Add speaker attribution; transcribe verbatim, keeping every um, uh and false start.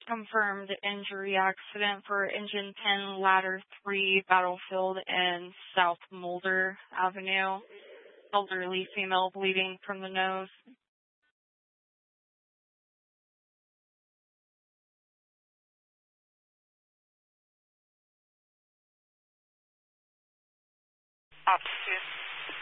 Speaker 1: Confirmed injury accident for Engine ten, Ladder three, Battlefield, and South Mulder Avenue. Elderly female bleeding from the nose.
Speaker 2: Officer.